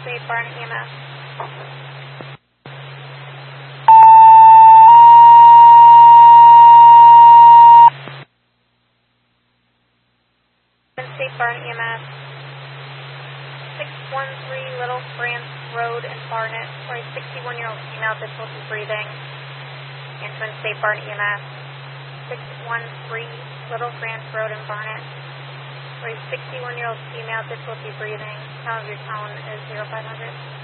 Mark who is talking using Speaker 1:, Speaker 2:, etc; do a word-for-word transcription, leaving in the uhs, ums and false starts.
Speaker 1: State Barnet E M S. State Barnet E M S. six one three Little France Road in Barnet for a sixty-one-year-old female difficulty breathing. And Twin State Barnet E M S. six one three Little France Road in Barnet for a sixty-one-year-old female difficulty breathing. Count of your tone is zero five hundred.